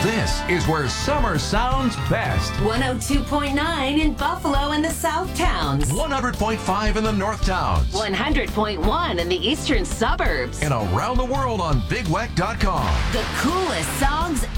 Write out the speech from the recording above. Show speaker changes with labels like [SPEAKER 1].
[SPEAKER 1] This is where summer sounds best.
[SPEAKER 2] 102.9 in Buffalo and the South Towns.
[SPEAKER 1] 100.5 in the North Towns.
[SPEAKER 2] 100.1 in the eastern suburbs.
[SPEAKER 1] And around the world on BigWeck.com.
[SPEAKER 2] The coolest songs